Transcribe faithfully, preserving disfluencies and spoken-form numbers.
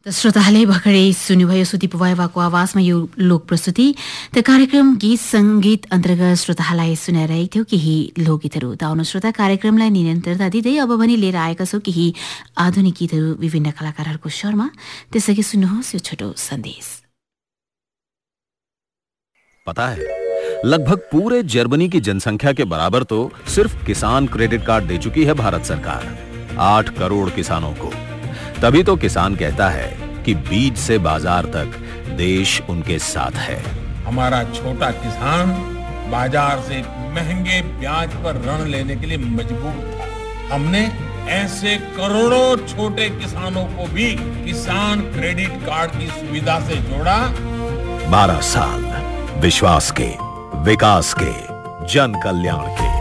त श्रोताहरूले भर्खरै सुन्नुभयो सुदीप वाइवाको आवाजमा यो लोक प्रस्तुति। त कार्यक्रम गीत सङ्गीत अन्तर्गत श्रोताहरूलाई सुनाइरहेको थियो केही लोकगीतहरू। त आउनु श्रोता, कार्यक्रमलाई निरन्तरता दिँदै अब भने लिएर आएका छौँ केही आधुनिक गीतहरू विभिन्न कलाकारहरूको स्वरमा। त्यसअघि सुन्नुहोस् यो छोटो सन्देश। पता है, लगभग पूरे जर्मनी की जनसंख्या के बराबर तो सिर्फ किसान क्रेडिट कार्ड दे चुकी है भारत सरकार, आठ करोड़ किसानों को। तभी तो किसान कहता है कि बीज से बाजार तक देश उनके साथ है। हमारा छोटा किसान बाजार से महंगे ब्याज पर ऋण लेने के लिए मजबूर था। हमने ऐसे करोड़ों छोटे किसानों को भी किसान क्रेडिट कार्ड की सुविधा से जोड़ा। बारह साल विश्वास के, विकास के, जन कल्याण के।